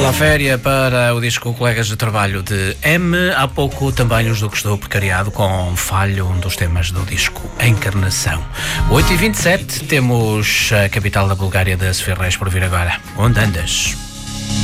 La Féria para o disco Colegas de Trabalho de M. Há pouco também os do que estou precariado com Falho, um dos temas do disco Encarnação. 8h27, temos a capital da Bulgária, da Sofia Reis, por vir agora. Onde andas?